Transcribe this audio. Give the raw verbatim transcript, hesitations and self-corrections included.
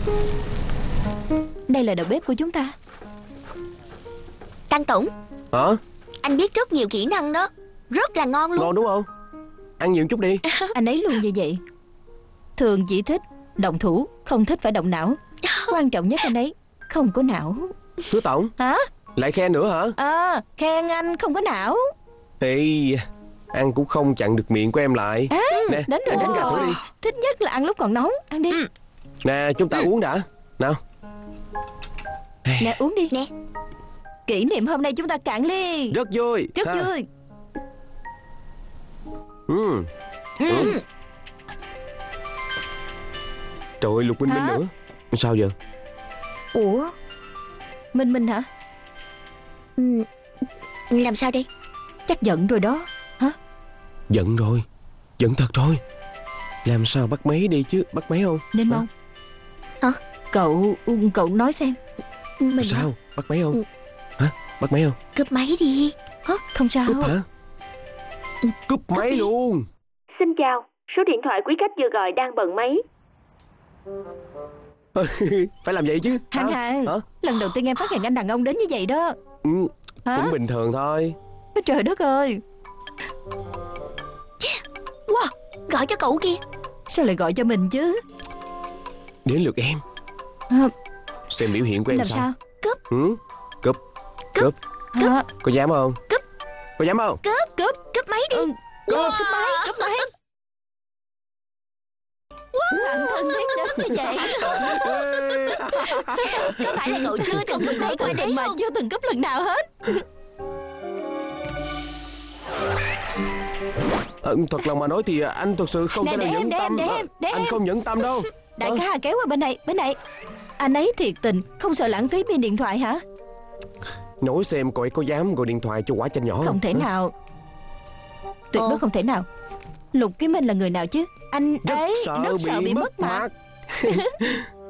Đây là đầu bếp của chúng ta. Tăng Tổng, Hả? anh biết rất nhiều kỹ năng đó, rất là ngon luôn. Ngon đúng không? Ăn nhiều chút đi. Anh ấy luôn như vậy. Thường chỉ thích động thủ, không thích phải động não. Quan trọng nhất anh ấy không có não. Hứa Tổng, Hả? lại khen nữa hả? À, khen anh không có não. Thì ăn cũng không chặn được miệng của em lại. À, Nè, đến rồi, em đến uống trà rồi. thử đi. Thích nhất là ăn lúc còn nóng. Ăn đi. Ừ. Nè, chúng ta uống đã. Nào. Nè, uống đi. Nè. Kỷ niệm hôm nay chúng ta cạn ly. Rất vui. Rất ha. vui. Ừ. Ừ. Ừ. Trời ơi, Lục Minh Minh Hả? nữa. Sao giờ? Ủa, Minh Minh hả? Ừ. Làm sao đây? Chắc giận rồi đó. Hả? Giận rồi. Giận thật rồi. Làm sao bắt máy đi chứ? Bắt máy không? Nên Hả? mong. Hả? Cậu, cậu nói xem. Mình Sao? Bắt máy không? Ừ. Hả? Bắt máy không? cướp máy đi. Hả? Không sao. Cúp hả? Cúp máy đi. luôn. Xin chào, số điện thoại quý khách vừa gọi đang bận máy. Phải làm vậy chứ. Hàng Hả? hàng, Hả? lần đầu tiên em phát hiện anh đàn ông đến như vậy đó. Ừ, Hả? cũng bình thường thôi. Ôi trời đất ơi. Wow, gọi cho cậu kia. Sao lại gọi cho mình chứ? Đến lượt em. À, Xem biểu hiện của em làm sao. sao? Ừ? Cúp. Cúp. Hả? Có dám không? Cúp. Có dám không? Cướp, cướp, Cướp máy đi. ừ, Cướp. cướp máy, cướp máy. Bạn thân thiết đến như vậy. Có phải là cậu chưa từng cướp máy qua đấy Mà không? chưa từng cướp lần nào hết. Ờ, thật lòng mà nói thì anh thật sự không Nè, thể nào để em, nhẫn để em, tâm. để Ờ, em, để anh em. không nhẫn tâm đâu. Đại Ờ, ca kéo qua bên này, bên này. Anh ấy thiệt tình, không sợ lãng phí pin điện thoại hả? nói xem cô ấy có dám gọi điện thoại cho quả chanh nhỏ Không thể Hả? nào. Tuyệt Ồ. đối không thể nào. Lục Kiến Minh là người nào chứ? Anh Rất ấy sợ rất sợ bị bị mất mất mặt. mặt.